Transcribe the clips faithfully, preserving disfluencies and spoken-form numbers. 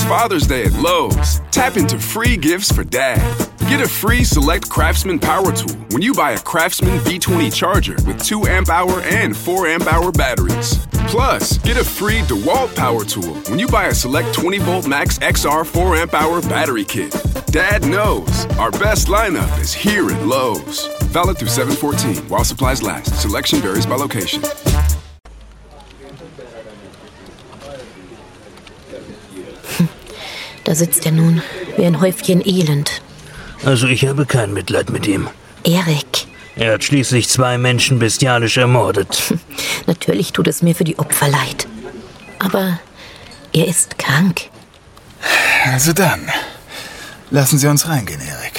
Father's Day at Lowe's. Tap into free gifts for dad. Get a free Select Craftsman power tool when you buy a Craftsman B twenty charger with two amp hour and four amp hour batteries. Plus, get a free DeWalt power tool when you buy a Select twenty volt Max X R four amp hour battery kit. Dad knows our best lineup is here at Lowe's. Valid through seven fourteen while supplies last. Selection varies by location. Da sitzt er nun, wie ein Häufchen Elend. Also ich habe kein Mitleid mit ihm. Erik. Er hat schließlich zwei Menschen bestialisch ermordet. Natürlich tut es mir für die Opfer leid. Aber er ist krank. Also dann, lassen Sie uns reingehen, Erik.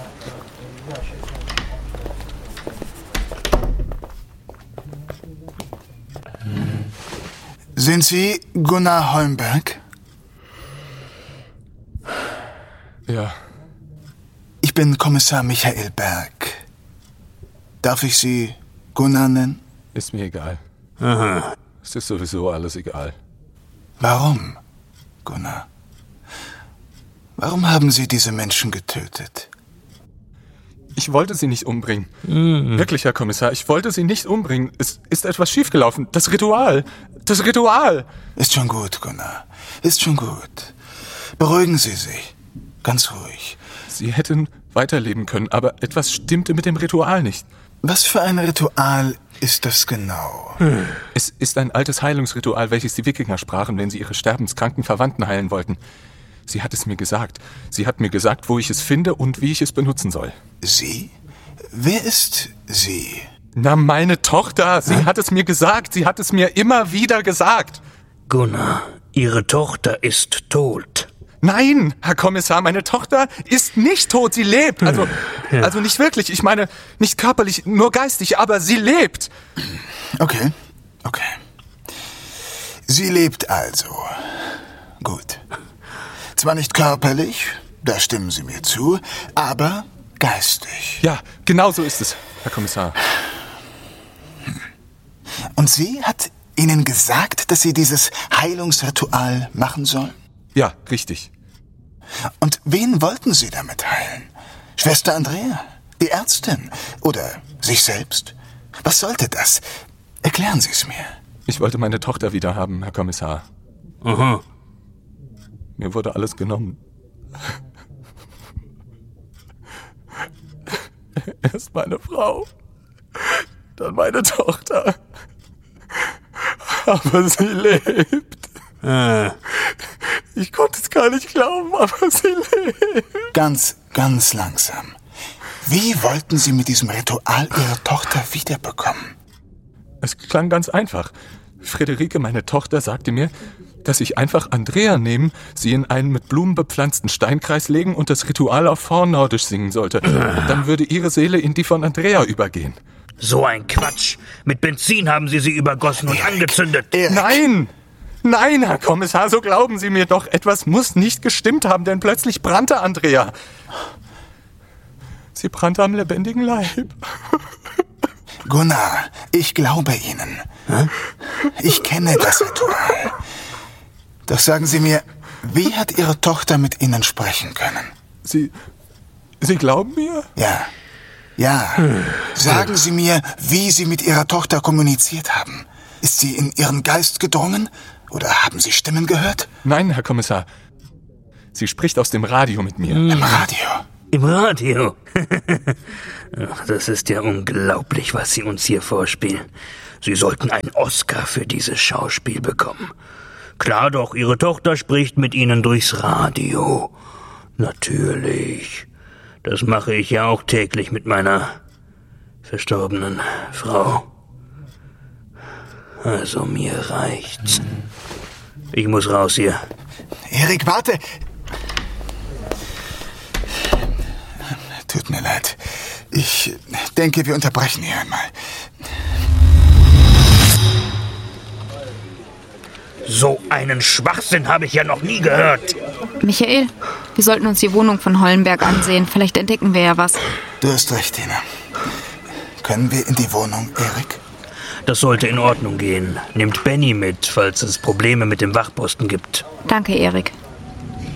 Sind Sie Gunnar Holmberg? Ja. Ich bin Kommissar Michael Berg. Darf ich Sie Gunnar nennen? Ist mir egal. Aha. Es ist sowieso alles egal. Warum, Gunnar? Warum haben Sie diese Menschen getötet? Ich wollte sie nicht umbringen. Mhm. Wirklich, Herr Kommissar, ich wollte sie nicht umbringen. Es ist etwas schiefgelaufen. Das Ritual. Das Ritual. Ist schon gut, Gunnar. Ist schon gut. Beruhigen Sie sich. Ganz ruhig. Sie hätten weiterleben können, aber etwas stimmte mit dem Ritual nicht. Was für ein Ritual ist das genau? Hm. Es ist ein altes Heilungsritual, welches die Wikinger sprachen, wenn sie ihre sterbenskranken Verwandten heilen wollten. Sie hat es mir gesagt. Sie hat mir gesagt, wo ich es finde und wie ich es benutzen soll. Sie? Wer ist sie? Na, meine Tochter. Sie hm? hat es mir gesagt. Sie hat es mir immer wieder gesagt. Gunnar, Ihre Tochter ist tot. Nein, Herr Kommissar, meine Tochter ist nicht tot, sie lebt. Also, ja. also nicht wirklich, ich meine, nicht körperlich, nur geistig, aber sie lebt. Okay, okay. Sie lebt also. Gut. Zwar nicht körperlich, da stimmen Sie mir zu, aber geistig. Ja, genau so ist es, Herr Kommissar. Und sie hat Ihnen gesagt, dass Sie dieses Heilungsritual machen sollen? Ja, richtig. Und wen wollten Sie damit heilen? Schwester Andrea? Die Ärztin? Oder sich selbst? Was sollte das? Erklären Sie es mir. Ich wollte meine Tochter wieder haben, Herr Kommissar. Aha. Mir wurde alles genommen. Erst meine Frau, dann meine Tochter. Aber sie lebt. Ah. Ich konnte es gar nicht glauben, aber sie lebt. Ganz, ganz langsam. Wie wollten Sie mit diesem Ritual Ihre Tochter wiederbekommen? Es klang ganz einfach. Friederike, meine Tochter, sagte mir, dass ich einfach Andrea nehmen, sie in einen mit Blumen bepflanzten Steinkreis legen und das Ritual auf Vornordisch singen sollte. Dann würde ihre Seele in die von Andrea übergehen. So ein Quatsch. Mit Benzin haben Sie sie übergossen und Erik, angezündet. Erik. Nein! Nein, Herr Kommissar, so glauben Sie mir doch. Etwas muss nicht gestimmt haben, denn plötzlich brannte Andrea. Sie brannte am lebendigen Leib. Gunnar, ich glaube Ihnen. Ich kenne das Ritual. Doch sagen Sie mir, wie hat Ihre Tochter mit Ihnen sprechen können? Sie... Sie glauben mir? Ja, ja. Sagen Sie mir, wie Sie mit Ihrer Tochter kommuniziert haben. Ist sie in Ihren Geist gedrungen? Oder haben Sie Stimmen gehört? Nein, Herr Kommissar. Sie spricht aus dem Radio mit mir. Im Radio? Im Radio? Ach, das ist ja unglaublich, was Sie uns hier vorspielen. Sie sollten einen Oscar für dieses Schauspiel bekommen. Klar doch, Ihre Tochter spricht mit Ihnen durchs Radio. Natürlich. Das mache ich ja auch täglich mit meiner verstorbenen Frau. Also mir reicht's. Ich muss raus hier. Erik, warte! Tut mir leid. Ich denke, wir unterbrechen hier einmal. So einen Schwachsinn habe ich ja noch nie gehört. Michael, wir sollten uns die Wohnung von Hollenberg ansehen. Vielleicht entdecken wir ja was. Du hast recht, Tina. Können wir in die Wohnung, Erik? Das sollte in Ordnung gehen. Nehmt Benny mit, falls es Probleme mit dem Wachposten gibt. Danke, Erik.